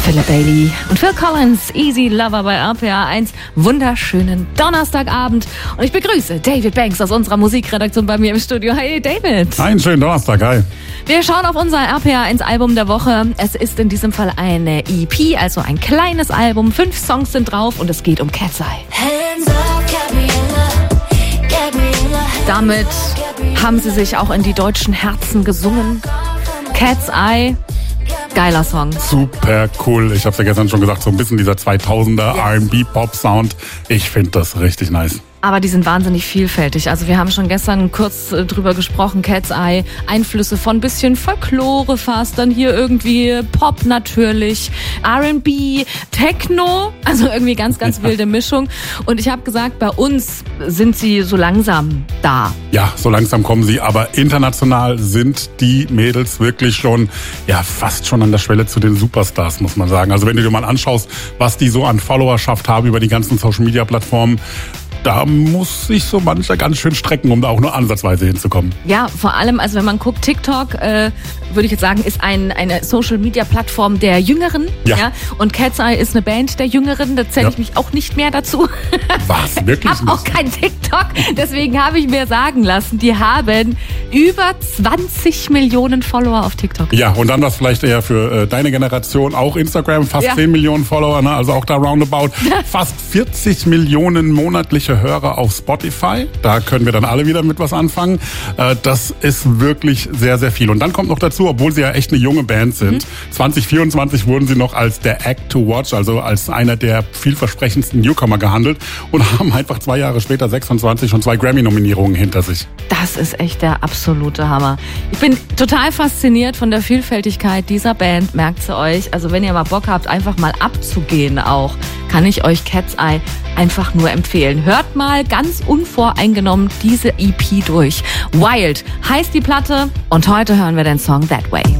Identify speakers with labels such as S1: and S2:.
S1: Philip Bailey und Phil Collins, Easy Lover bei RPA 1. Wunderschönen Donnerstagabend. Und ich begrüße David Banks aus unserer Musikredaktion bei mir im Studio. Hi David.
S2: Einen schönen Donnerstag, hi.
S1: Wir schauen auf unser RPA 1 Album der Woche. Es ist in diesem Fall eine EP, also ein kleines Album. 5 Songs sind drauf und es geht um Cat's Eye. Damit haben sie sich auch in die deutschen Herzen gesungen. Cat's Eye. Geiler Song.
S2: Super cool. Ich hab's ja gestern schon gesagt, so ein bisschen dieser 2000er R&B-Pop-Sound. Ich finde das richtig nice.
S1: Aber die sind wahnsinnig vielfältig. Also wir haben schon gestern kurz drüber gesprochen, Cat's Eye, Einflüsse von bisschen Folklore fast, dann hier irgendwie Pop natürlich, R&B, Techno, also irgendwie ganz wilde Mischung. Und ich habe gesagt, bei uns sind sie so langsam da.
S2: Ja, so langsam kommen sie, aber international sind die Mädels wirklich schon, ja, fast schon an der Schwelle zu den Superstars, muss man sagen. Also wenn du dir mal anschaust, was die so an Followerschaft haben über die ganzen Social-Media-Plattformen, da muss sich so mancher ganz schön strecken, um da auch nur ansatzweise hinzukommen.
S1: Ja, vor allem, also wenn man guckt, TikTok, würde ich jetzt sagen, ist eine Social-Media-Plattform der Jüngeren. Ja. Und Cat's Eye ist eine Band der Jüngeren, da zähle ich mich auch nicht mehr dazu.
S2: Was? Wirklich nicht?
S1: Ich habe auch kein TikTok, deswegen habe ich mir sagen lassen, die haben über 20 Millionen Follower auf TikTok.
S2: Ja, und dann was vielleicht eher für deine Generation, auch Instagram, fast 10 Millionen Follower, ne? Also auch da roundabout. Fast 40 Millionen monatliche Hörer auf Spotify. Da können wir dann alle wieder mit was anfangen. Das ist wirklich sehr, sehr viel. Und dann kommt noch dazu, obwohl sie ja echt eine junge Band sind, 2024 wurden sie noch als der Act to Watch, also als einer der vielversprechendsten Newcomer gehandelt und haben einfach 2 Jahre später 26 und 2 Grammy-Nominierungen hinter sich.
S1: Das ist echt der absolute Hammer. Ich bin total fasziniert von der Vielfältigkeit dieser Band, merkt ihr euch. Also wenn ihr mal Bock habt, einfach mal abzugehen auch, kann ich euch Cat's Eye einfach nur empfehlen. Hört mal ganz unvoreingenommen diese EP durch. Wild heißt die Platte und heute hören wir den Song That Way.